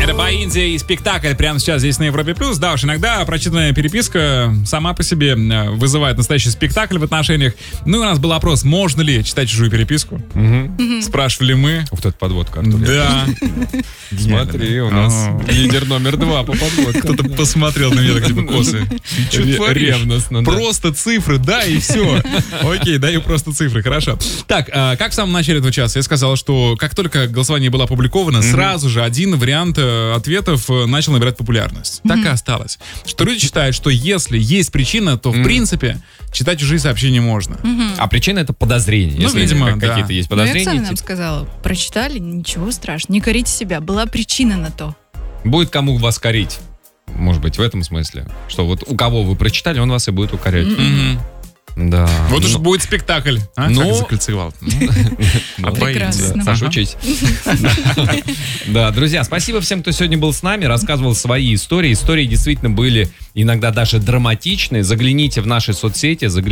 Это по Индии и спектакль прямо сейчас здесь на Европе+. Да уж, иногда прочитанная переписка сама по себе вызывает настоящий спектакль в отношениях. Ну и у нас был опрос, можно ли читать чужую переписку. Спрашивали мы. Вот это подводка, Артур. Да. Смотри, у нас лидер номер 2 по подводке. Кто-то посмотрел на меня так типа косы. Ты что творишь? Ревностно, да. Просто цифры, да, и все. Окей, даю просто цифры, хорошо. Так, как в самом начале этого часа я сказал, что как только голосование было опубликовано, сразу же один вариант ответов начал набирать популярность. Так и осталось. Что люди считают, что если есть причина, то в принципе читать чужие сообщения можно. А причина — это подозрения. Ну, Если видимо, да. какие-то есть Ну, я подозрения. Оксана нам сказала, прочитали, ничего страшного, не корите себя, была причина на то. Будет кому вас корить. Может быть, в этом смысле. Что вот у кого вы прочитали, он вас и будет укорять. Да. Вот уж будет спектакль. Ну, Как закольцевал. Прекрасно. Саша, учись. Да, друзья, спасибо всем, кто сегодня был с нами, рассказывал свои истории. Истории действительно были иногда даже драматичные. Загляните в наши соцсети,